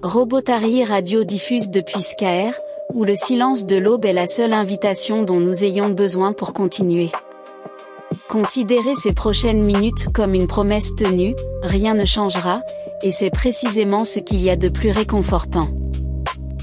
Robotari Radio diffuse depuis Skaer, où le silence de l'aube est la seule invitation dont nous ayons besoin pour continuer. Considérez ces prochaines minutes comme une promesse tenue, rien ne changera, et c'est précisément ce qu'il y a de plus réconfortant.